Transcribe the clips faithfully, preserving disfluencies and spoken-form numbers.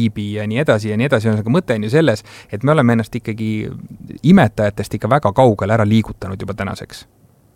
viibi ja nii edasi ja nii edasi. Aga mõte on ju selles, et me oleme ennast ikkagi imetajatest ikka väga kaugele ära liigutanud juba tänaseks.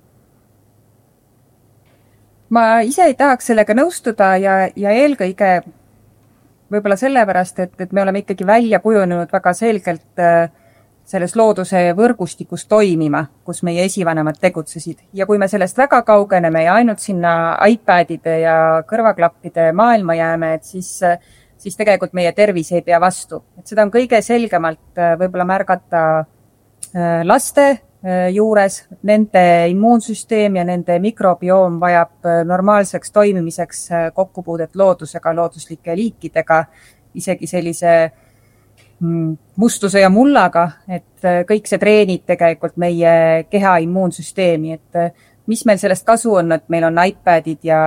Ma ise ei tahaks sellega nõustuda ja, ja eelkõige võib-olla sellepärast, et, et me oleme ikkagi välja kujunenud väga selgelt äh, selles looduse võrgustikus toimima, kus meie esivanemad tegutsesid. Ja kui me sellest väga kaugeneme ja ainult sinna iPadide ja kõrvaklappide maailma jääme, et siis, siis tegelikult meie tervis ei pea vastu. Et seda on kõige selgemalt võib-olla märgata laste juures. Nende immuunsüsteem ja nende mikrobioom vajab normaalseks toimimiseks kokkupuudet loodusega, looduslike liikidega, isegi sellise mustuse ja mullaga, et kõik see treenib tegelikult meie keha immuunsüsteemi, et mis meil sellest kasu on, et meil on iPadid ja,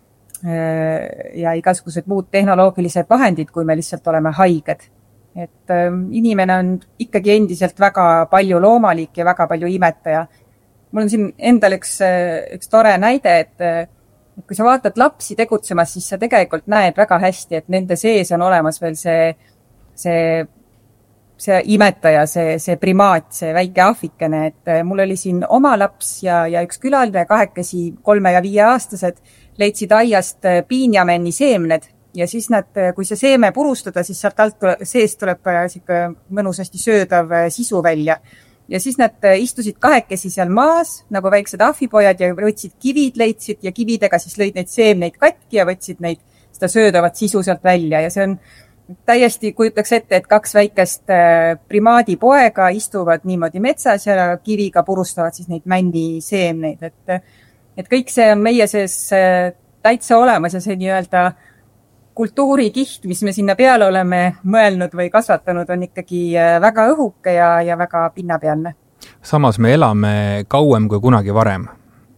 ja igasugused muud tehnoloogilised vahendid, kui me lihtsalt oleme haiged. Et inimene on ikkagi endiselt väga palju loomalik ja väga palju imetaja. Mul on siin endal üks, üks tore näide, et kui sa vaatad lapsi tegutsemas, siis sa tegelikult näed väga hästi, et nende sees on olemas veel see, see see imetaja, see, see primaat, see väike ahvikene, et mul oli siin oma laps ja, ja üks külaline kahekesi kolme ja viie aastased leidsid aiast piinjamenni seemned ja siis nad, kui see seeme purustada, siis sealt alt seest tuleb siuke mõnusasti söödav sisu välja. Ja siis nad istusid kahekesi seal maas, nagu väiksed ahvipojad ja võtsid kivid, leidsid ja kividega siis lõid neid seemneid katki ja võtsid neid seda söödavat sisu sealt välja ja see on täiesti kujutaks ette, et kaks väikest primaadi poega istuvad niimoodi metsas ja kiviga purustavad siis neid männi seemneid. Et, et kõik see on meie sees täitsa olemas ja see nii-öelda kultuurikiht, mis me sinna peale oleme mõelnud või kasvatanud, on ikkagi väga õhuke ja, ja väga pinnapealne. Samas me elame kauem kui kunagi varem.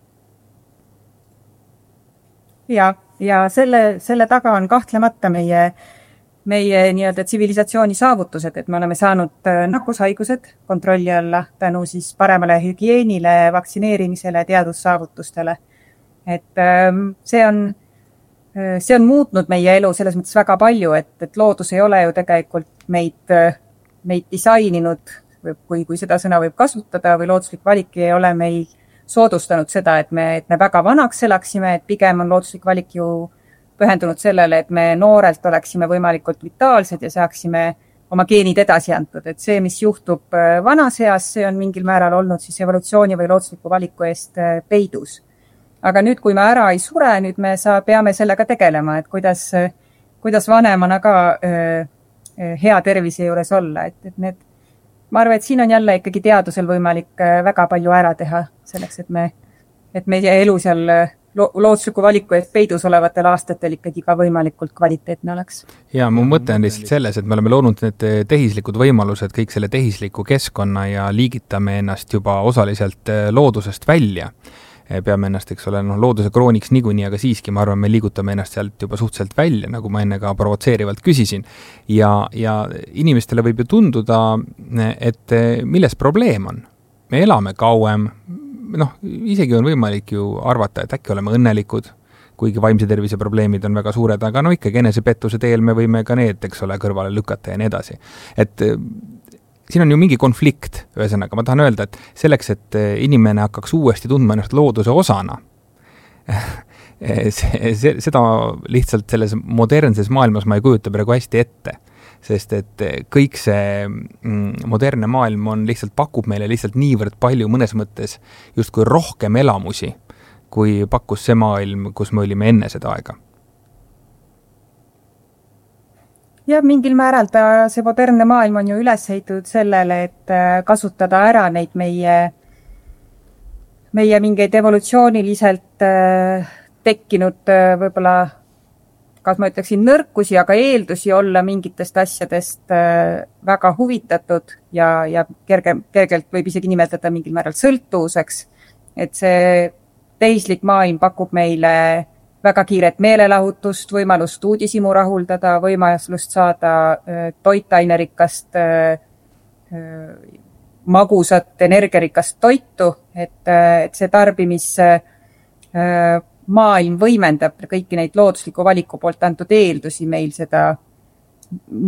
Ja, ja selle, selle taga on kahtlemata meie meie nii-öelda tsivilisatsiooni saavutused, et me oleme saanud nakkushaigused kontrolli alla tänu siis paremale hügieenile, vaktsineerimisele, teadussaavutustele. Et see on, see on muutnud meie elu selles mõttes väga palju, et, et loodus ei ole ju tegelikult meid, meid disaininud, kui, kui seda sõna võib kasutada, või looduslik valik ei ole meil soodustanud seda, et me, et me väga vanaks elaksime, et pigem on looduslik valik ju pühendunud sellele, et me noorelt oleksime võimalikult vitaalsed ja saaksime oma geenid edasi antud. Et see, mis juhtub vanas eas, see on mingil määral olnud siis evolutsiooni või loodusliku valiku eest peidus. Aga nüüd, kui me ära ei sure, nüüd me saa, peame sellega tegelema, et kuidas, kuidas vanemana ka öö, hea tervise juures olla. Et, et need, ma arvan, et siin on jälle ikkagi teadusel võimalik väga palju ära teha selleks, et, me, et meie elu seal loodusliku valiku eest peidus olevatel aastatel ikkagi ka võimalikult kvaliteetne oleks. Ja mu mõte on lihtsalt selles, et me oleme loonud need tehislikud võimalused, kõik selle tehisliku keskkonna ja liigitame ennast juba osaliselt loodusest välja. Peame ennast, eks ole, no, looduse krooniks niikuinii, aga siiski ma arvan, me liigutame ennast sealt juba suhteliselt välja, nagu ma enne ka provotseerivalt küsisin. Ja, ja inimestele võib ju tunduda, et milles probleem on. Me elame kauem, noh, isegi on võimalik ju arvata, et äkki oleme õnnelikud, kuigi vaimse tervise probleemid on väga suured, aga no ikkagi enesepettuse teel me võime ka need, eks ole, kõrvale lükata ja nii edasi. Et siin on ju mingi konflikt, ühesõnaga, ma tahan öelda, et selleks, et inimene hakkaks uuesti tundma ennast looduse osana, see, see, seda lihtsalt selles modernses maailmas ma ei kujuta praegu hästi ette. Sest et kõik see modernne maailm on lihtsalt pakub meile lihtsalt niivõrd palju mõnes mõttes justkui rohkem elamusi, kui pakkus see maailm, kus me olime enne seda aega. Ja mingil määral ta, see modernne maailm on ju üles heitud sellele, et kasutada ära neid meie, meie mingeid evolutsiooniliselt tekkinud võib-olla kas ma ütleksin nõrkusi, aga eeldusi olla mingitest asjadest väga huvitatud ja, ja kerge, kergelt võib isegi nimetada mingil määral sõltuvuseks. Et see tehislik maailm pakub meile väga kiiret meelelahutust, võimalust uudishimu rahuldada, võimalust saada toitainerikast, magusat, energiarikast toitu, et, et see tarbimis maailm võimendab kõiki neid loodusliku valiku poolt antud eeldusi meil seda